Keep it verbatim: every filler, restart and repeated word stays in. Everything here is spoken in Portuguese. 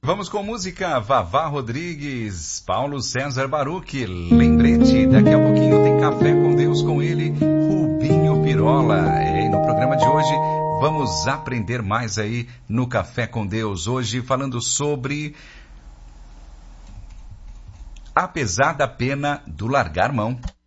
Vamos com música, Vavá Rodrigues, Paulo César Baruch, lembrete, daqui a pouquinho tem Café com Deus com ele, Rubinho Pirola. E no programa de hoje vamos aprender mais aí no Café com Deus, hoje falando sobre apesar da pena do largar mão.